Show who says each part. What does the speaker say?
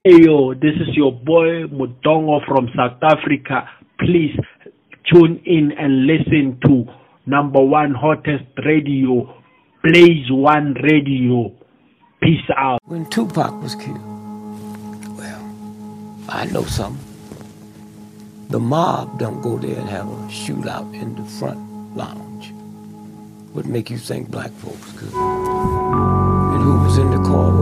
Speaker 1: Hey yo, this is your boy Mudongo from South Africa. Please tune in and listen to number one hottest radio, Blaze One Radio. Peace out.
Speaker 2: When Tupac was killed, well, I know something. The mob don't go there and have a shootout in the front lounge. What make you think black folks could? And who was in the car